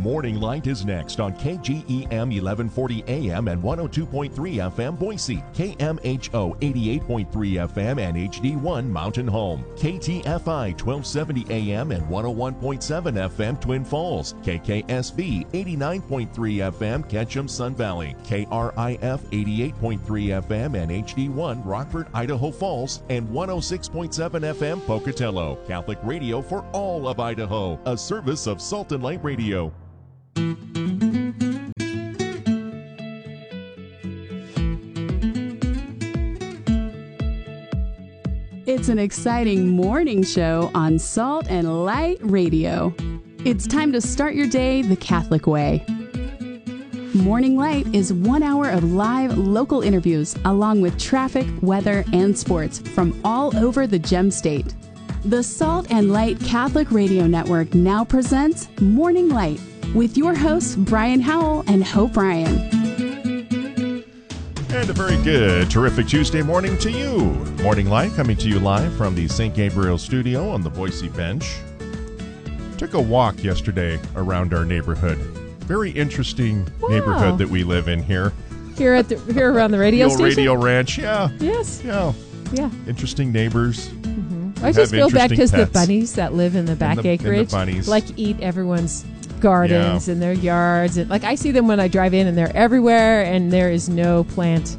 Morning Light is next on KGEM 1140 AM and 102.3 FM Boise, KMHO 88.3 FM and HD1 Mountain Home, KTFI 1270 AM and 101.7 FM Twin Falls, KKSV 89.3 FM Ketchum Sun Valley, KRIF 88.3 FM and HD1 Rockford, Idaho Falls, and 106.7 FM Pocatello. Catholic radio for all of Idaho, a service of Salt and Light Radio. It's an exciting morning show on Salt and Light Radio. It's time to start your day the Catholic way. Morning Light is 1 hour of live local interviews along with traffic, weather, and sports from all over the Gem State. The Salt and Light Catholic Radio Network now presents Morning Light with your hosts Brian Howell and Hope Ryan. And a very good, terrific Tuesday morning to you. Morning Light coming to you live from the St. Gabriel studio on the Boise Bench. Took a walk yesterday around our neighborhood. Very interesting neighborhood that we live in here. Here around the radio station? Radio Ranch, yeah. Yes. Yeah. Interesting neighbors. Mm-hmm. I just feel bad because the bunnies that live in the back acreage eat everyone's gardens and their yards. And I see them when I drive in, and they're everywhere, and there is no plant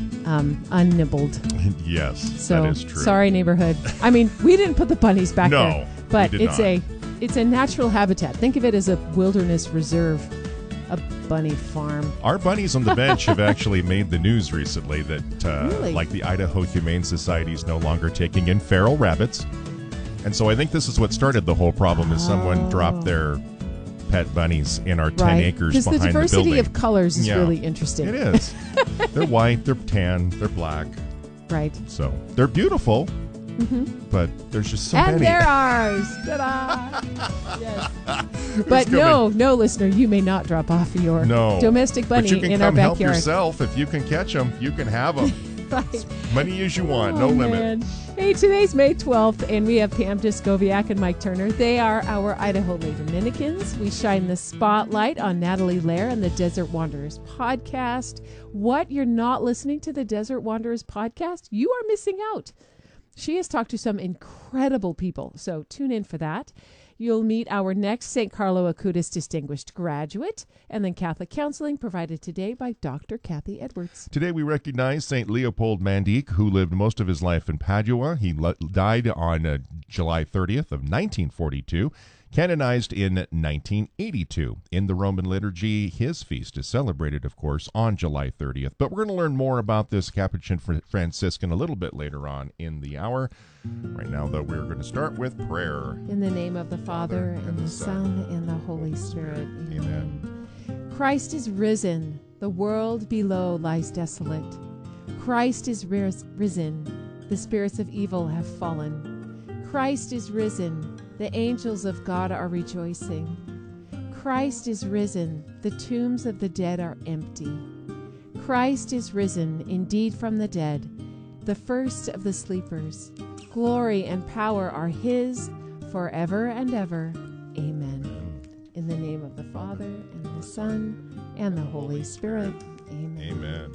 unnibbled. Yes, so, that is true. Sorry, neighborhood. I mean, we didn't put the bunnies back there. But it's a natural habitat. Think of it as a wilderness reserve, a bunny farm. Our bunnies on the bench have actually made the news recently that really? Like the Idaho Humane Society is no longer taking in feral rabbits. And so I think this is what started the whole problem is someone dropped their pet bunnies in our 10 acres behind the building. Because the diversity of colors is really interesting. It is. They're white, they're tan, they're black. Right. So they're beautiful, but there's just so many. And they're ours. Ta-da! Yes. But no, listener, you may not drop off your domestic bunny in our backyard. But you can come help yourself. If you can catch them, you can have them. Right. As many as you want, no limit. Man. Hey, today's May 12th, and we have Pam Discoviak and Mike Turner. They are our Idaho Lay Dominicans. We shine the spotlight on Natalie Lair and the Desert Wanderers podcast. What? You're not listening to the Desert Wanderers podcast? You are missing out. She has talked to some incredible people, so tune in for that. You'll meet our next St. Carlo Acutis Distinguished Graduate, and then Catholic counseling provided today by Dr. Kathy Edwards. Today we recognize St. Leopold Mandique, who lived most of his life in Padua. He died on July 30th of 1942, canonized in 1982. In the Roman liturgy, his feast is celebrated, of course, on July 30th. But we're going to learn more about this Capuchin Franciscan a little bit later on in the hour. Right now, though, we're going to start with prayer. In the name of the Father, and the Son, and the Holy Spirit. Amen. Christ is risen. The world below lies desolate. Christ is risen. The spirits of evil have fallen. Christ is risen. The angels of God are rejoicing. Christ is risen. The tombs of the dead are empty. Christ is risen, indeed from the dead, the first of the sleepers. Glory and power are his forever and ever. Amen. In the name of the Father, and the Son, and the Holy Spirit. Amen.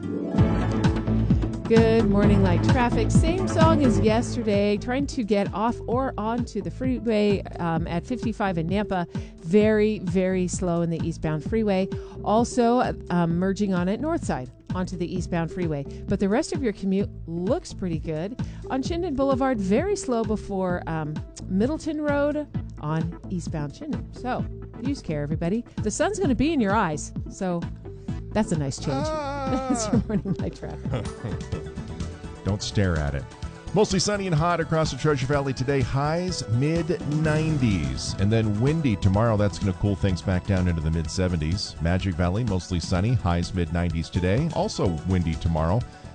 Good morning, light traffic. Same song as yesterday. Trying to get off or onto the freeway at 55 in Nampa. Very, very slow in the eastbound freeway. Also merging on it north side onto the eastbound freeway. But the rest of your commute looks pretty good. On Chinden Boulevard, very slow before Middleton Road on eastbound Chinden. So use care, everybody. The sun's going to be in your eyes. So that's a nice change. That's your morning light traffic. Don't stare at it. Mostly sunny and hot across the Treasure Valley today. Highs mid-90s. And then windy tomorrow. That's going to cool things back down into the mid-70s. Magic Valley, mostly sunny. Highs mid-90s today. Also windy tomorrow.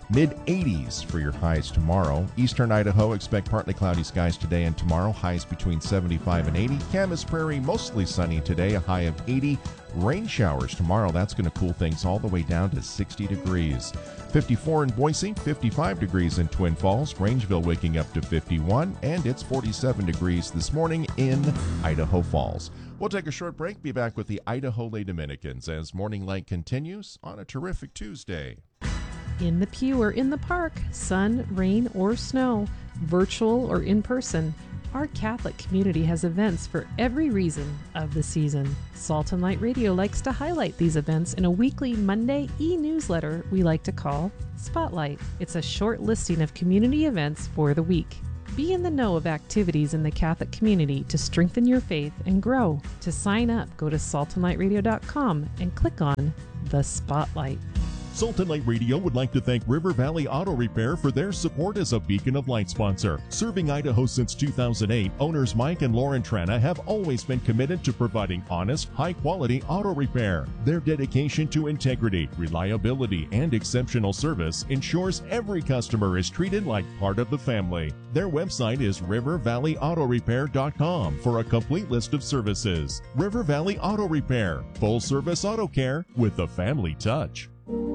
Mid-80s for your highs tomorrow. Eastern Idaho, expect partly cloudy skies today and tomorrow. Highs between 75 and 80. Camas Prairie, mostly sunny today, a high of 80. Rain showers tomorrow. That's going to cool things all the way down to 60 degrees. 54 in Boise, 55 degrees in Twin Falls. Grangeville waking up to 51, and it's 47 degrees this morning in Idaho Falls. We'll take a short break, be back with the Idaho Lay Dominicans as Morning Light continues on a terrific Tuesday. In the pew or in the park, sun, rain, or snow, virtual or in person, our Catholic community has events for every reason of the season. Salt and Light Radio likes to highlight these events in a weekly Monday e-newsletter we like to call Spotlight. It's a short listing of community events for the week. Be in the know of activities in the Catholic community to strengthen your faith and grow. To sign up, go to saltandlightradio.com and click on the Spotlight. Salt and Light Radio would like to thank River Valley Auto Repair for their support as a Beacon of Light sponsor. Serving Idaho since 2008, owners Mike and Lauren Trana have always been committed to providing honest, high-quality auto repair. Their dedication to integrity, reliability, and exceptional service ensures every customer is treated like part of the family. Their website is rivervalleyautorepair.com for a complete list of services. River Valley Auto Repair, full-service auto care with the family touch.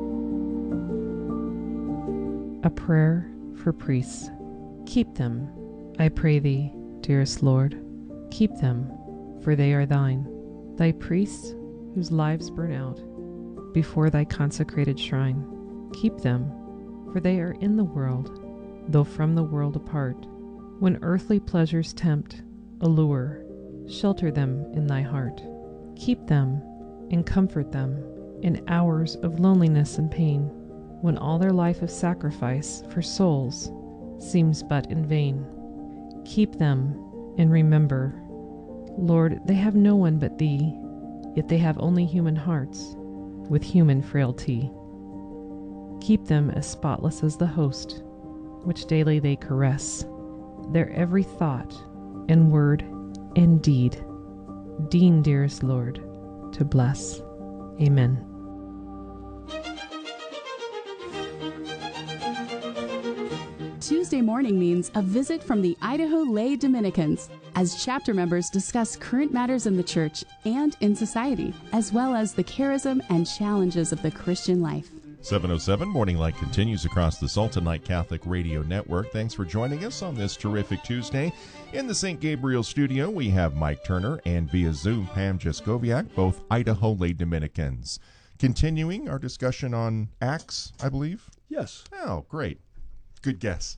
A prayer for priests. Keep them, I pray thee, dearest Lord. Keep them, for they are thine. Thy priests, whose lives burn out before thy consecrated shrine. Keep them, for they are in the world, though from the world apart. When earthly pleasures tempt, allure, shelter them in thy heart. Keep them and comfort them in hours of loneliness and pain, when all their life of sacrifice for souls seems but in vain. Keep them and remember, Lord, they have no one but thee, yet they have only human hearts with human frailty. Keep them as spotless as the host, which daily they caress, their every thought and word and deed. Deign, dearest Lord, to bless. Amen. Tuesday morning means a visit from the Idaho Lay Dominicans as chapter members discuss current matters in the church and in society, as well as the charism and challenges of the Christian life. 7:07 Morning Light continues across the Salt and Light Catholic Radio Network. Thanks for joining us on this terrific Tuesday. In the St. Gabriel studio, we have Mike Turner and via Zoom, Pam Jaskowiak, both Idaho Lay Dominicans. Continuing our discussion on Acts, I believe? Yes. Oh, great. Good guess.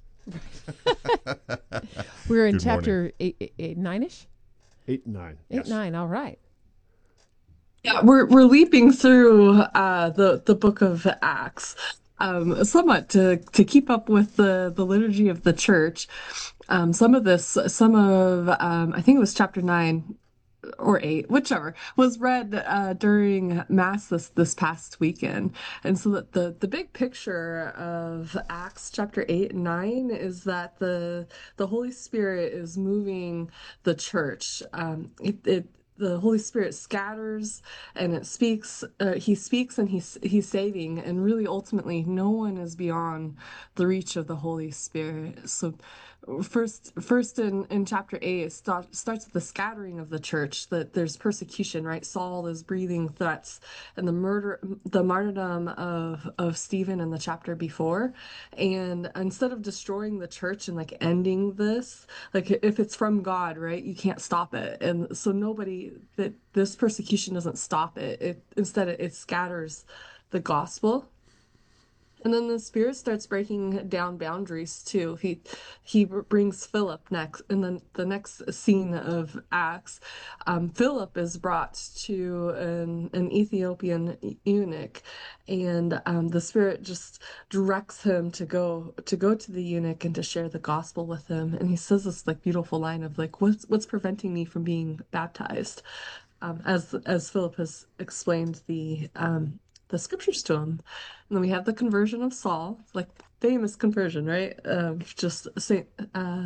We're in Good chapter 9-ish? 8 and 9. 8, 9, all right. Yeah, we're leaping through the book of Acts, somewhat to keep up with the liturgy of the church. I think it was chapter 9 or 8, whichever, was read during Mass this past weekend. And so the big picture of Acts chapter 8 and 9 is that the Holy Spirit is moving the church. The Holy Spirit scatters and it speaks. He speaks and he's saving. And really, ultimately, no one is beyond the reach of the Holy Spirit. So first in chapter 8, it starts with the scattering of the church, that there's persecution, right? Saul is breathing threats, and the martyrdom of Stephen in the chapter before. And instead of destroying the church and like ending this, like if it's from God, right, you can't stop it. And so this persecution doesn't stop it. Instead it scatters the gospel. And then the Spirit starts breaking down boundaries too. He brings Philip next, and then the next scene of Acts, Philip is brought to an Ethiopian eunuch, and the Spirit just directs him to go to the eunuch and to share the gospel with him. And he says this like beautiful line of like, what's preventing me from being baptized? As Philip has explained the scriptures to him. And then we have the conversion of Saul, like famous conversion, right? Just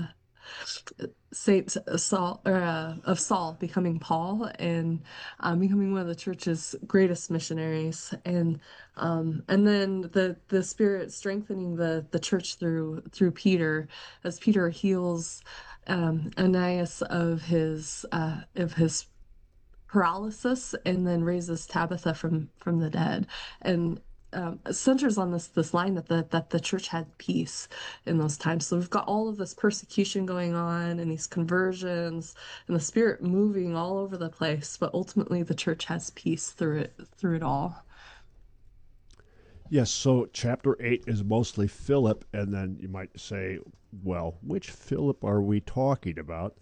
Saint Saul of Saul becoming Paul and becoming one of the church's greatest missionaries, and then the Spirit strengthening the church through Peter as Peter heals Ananias of his paralysis and then raises Tabitha from the dead, and centers on this line that the church had peace in those times. So we've got all of this persecution going on and these conversions and the Spirit moving all over the place, but ultimately the church has peace through it all. Yes, so chapter 8 is mostly Philip, and then you might say, well, which Philip are we talking about?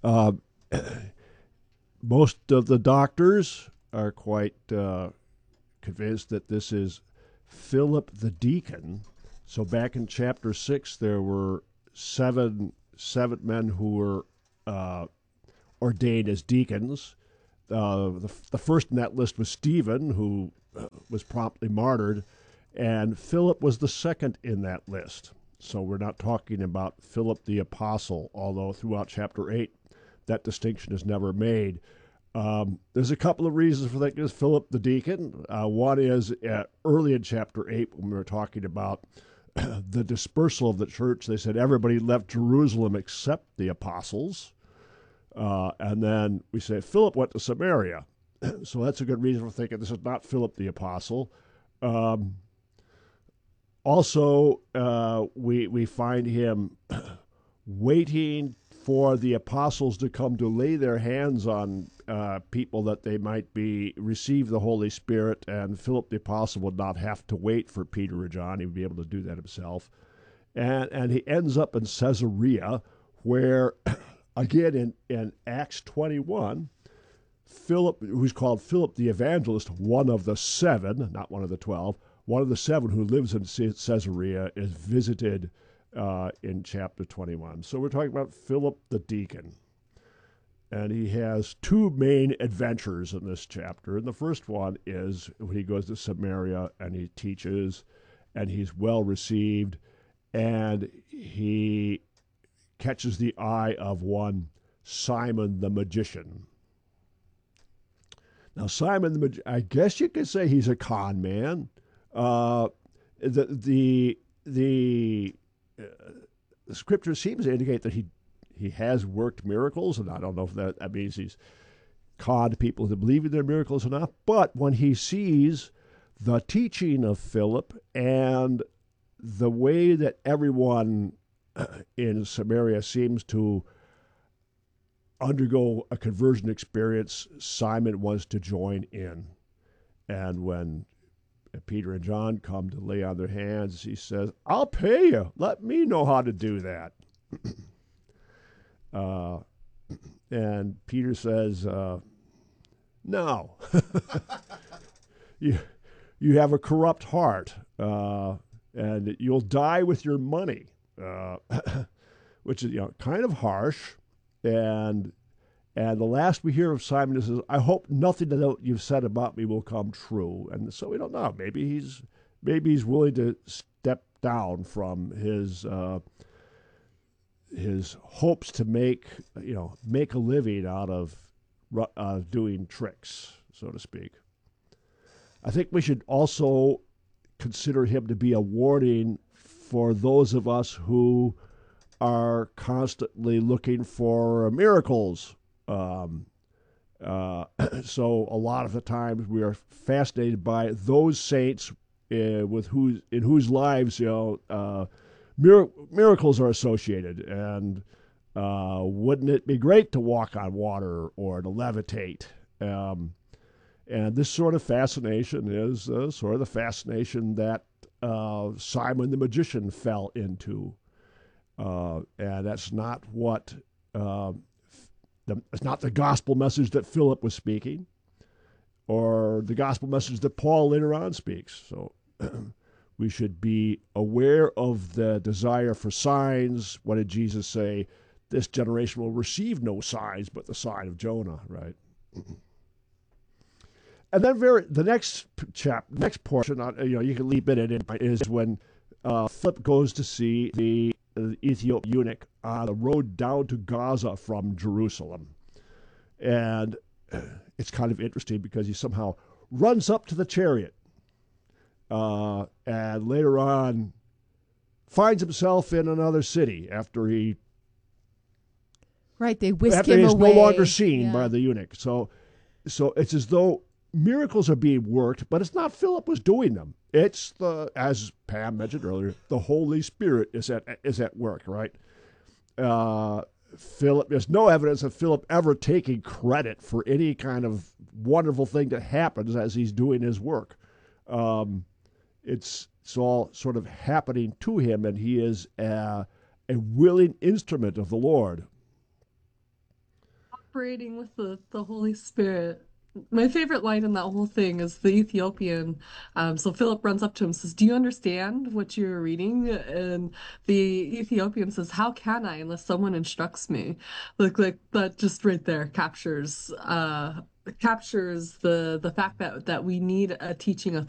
Most of the doctors are quite convinced that this is Philip the deacon. So back in chapter 6, there were seven men who were ordained as deacons. The first in that list was Stephen, who was promptly martyred, and Philip was the second in that list. So we're not talking about Philip the apostle, although throughout chapter 8, that distinction is never made. There's a couple of reasons for that. Is Philip the deacon. One is early in chapter 8 when we were talking about the dispersal of the church. They said everybody left Jerusalem except the apostles. And then we say Philip went to Samaria. So that's a good reason for thinking this is not Philip the apostle. Also, we find him waiting for the apostles to come to lay their hands on people that they might receive the Holy Spirit, and Philip the apostle would not have to wait for Peter or John. He would be able to do that himself. And he ends up in Caesarea, where, again, in Acts 21, Philip, who's called Philip the evangelist, one of the 7, not one of the 12, one of the 7 who lives in Caesarea, is visited in chapter 21. So we're talking about Philip the deacon. And he has 2 main adventures in this chapter. And the first one is when he goes to Samaria and he teaches, and he's well received, and he catches the eye of one Simon the magician. Now, Simon the magician, I guess you could say he's a con man. The scripture seems to indicate that he has worked miracles, and I don't know if that means he's conned people into believing they're miracles or not. But when he sees the teaching of Philip and the way that everyone in Samaria seems to undergo a conversion experience, Simon wants to join in. And when Peter and John come to lay on their hands, he says, I'll pay you. Let me know how to do that. And Peter says, no. You have a corrupt heart, and you'll die with your money, which is kind of harsh. And the last we hear of Simon is, I hope nothing that you've said about me will come true. And so we don't know. Maybe he's willing to step down from his hopes to make a living out of doing tricks, so to speak. I think we should also consider him to be a warning for those of us who are constantly looking for miracles. So a lot of the times we are fascinated by those saints in whose lives miracles are associated, and wouldn't it be great to walk on water or to levitate? And this sort of fascination is sort of the fascination that Simon the magician fell into, and that's not what it's not the gospel message that Philip was speaking, or the gospel message that Paul later on speaks. So we should be aware of the desire for signs. What did Jesus say? This generation will receive no signs but the sign of Jonah, right? And then the next portion, you can leap in it, is when Philip goes to see the Ethiopian eunuch on the road down to Gaza from Jerusalem. And it's kind of interesting because he somehow runs up to the chariot and later on finds himself in another city after he Right, they whisk after him he's away. no longer seen Yeah. by the eunuch. So it's as though miracles are being worked, but it's not Philip who's doing them. It's as Pam mentioned earlier, the Holy Spirit is at work, right? Philip, there's no evidence of Philip ever taking credit for any kind of wonderful thing that happens as he's doing his work. It's all sort of happening to him, and he is a willing instrument of the Lord. Operating with the Holy Spirit. My favorite line in that whole thing is the Ethiopian. So Philip runs up to him and says, "Do you understand what you're reading?" And the Ethiopian says, "How can I unless someone instructs me?" Like that just right there captures the fact that we need a teaching